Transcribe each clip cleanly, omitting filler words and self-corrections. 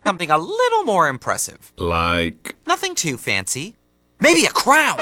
Something a little more impressive. Like? Nothing too fancy. Maybe a crown.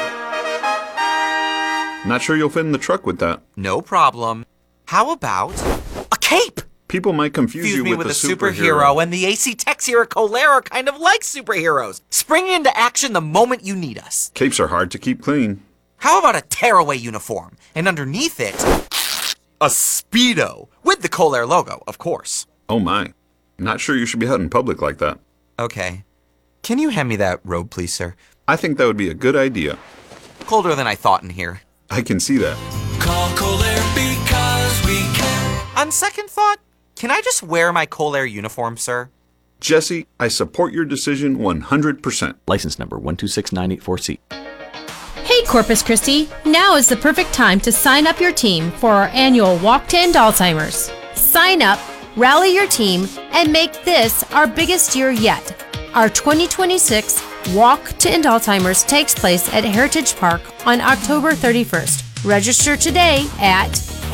Not sure you'll fit in the truck with that. No problem. How about a cape? People might confuse you with a superhero. And the AC Techs here at Kohler are kind of like superheroes, springing into action the moment you need us. Capes are hard to keep clean. How about a tearaway uniform? And underneath it, a Speedo. With the Kohler logo, of course. Oh my. Not sure you should be out in public like that. Okay. Can you hand me that robe, please, sir? I think that would be a good idea. Colder than I thought in here. I can see that. Call Kohler because we can. On second thought, can I just wear my Kohler uniform, sir? Jesse, I support your decision 100%. License number 126984C. Hey Corpus Christi, now is the perfect time to sign up your team for our annual Walk to End Alzheimer's. Sign up, rally your team, and make this our biggest year yet. Our 2026 Walk to End Alzheimer's takes place at Heritage Park on October 31st. Register today at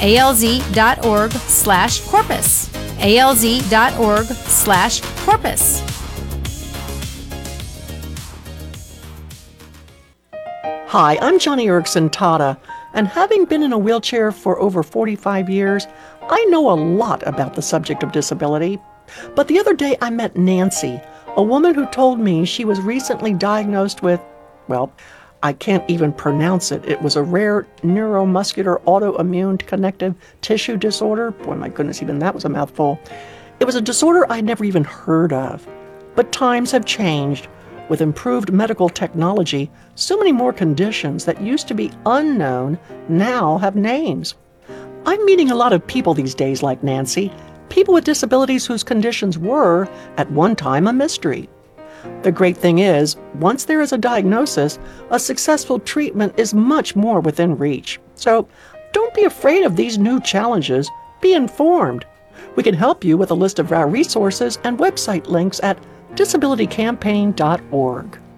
alz.org/corpus. alz.org/corpus. Hi, I'm Johnny Erickson Tata, and having been in a wheelchair for over 45 years, I know a lot about the subject of disability. But the other day I met Nancy, a woman who told me she was recently diagnosed with, well, I can't even pronounce it. It was a rare neuromuscular autoimmune connective tissue disorder. Boy, my goodness, even that was a mouthful. It was a disorder I'd never even heard of. But times have changed. With improved medical technology, so many more conditions that used to be unknown now have names. I'm meeting a lot of people these days like Nancy, people with disabilities whose conditions were, at one time, a mystery. The great thing is, once there is a diagnosis, a successful treatment is much more within reach. So don't be afraid of these new challenges. Be informed. We can help you with a list of our resources and website links at disabilitycampaign.org.